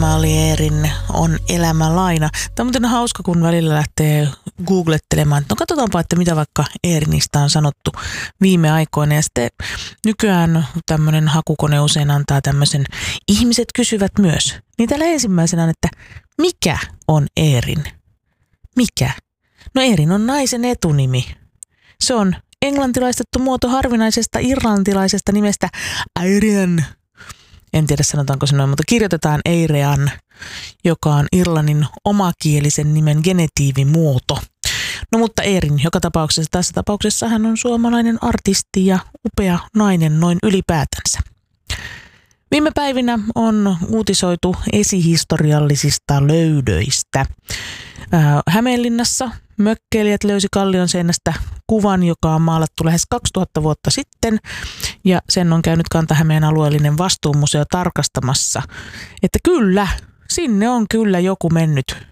Tämä oli Eerin On elämä laina. Tämä on muuten hauska, kun välillä lähtee googlettelemaan, että no katsotaanpa, että mitä vaikka Eerinistä on sanottu viime aikoina. Ja sitten nykyään tämmöinen hakukone usein antaa tämmöisen ihmiset kysyvät myös. Niin täällä ensimmäisenä on, että mikä on Eerin? Mikä? No Eerin on naisen etunimi. Se on englantilaistettu muoto harvinaisesta irlantilaisesta nimestä Airian. En tiedä sanotaanko se noin, mutta kirjoitetaan Eirean, joka on Irlannin omakielisen nimen genetiivimuoto. No mutta Eerin, joka tapauksessa, tässä tapauksessa hän on suomalainen artisti ja upea nainen noin ylipäätänsä. Viime päivinä on uutisoitu esihistoriallisista löydöistä. Hämeenlinnassa mökkeilijät löysi kallion seinästä kuvan, joka on maalattu lähes 2000 vuotta sitten, ja sen on käynyt Kanta-Hämeen alueellinen vastuumuseo tarkastamassa, että kyllä, sinne on kyllä joku mennyt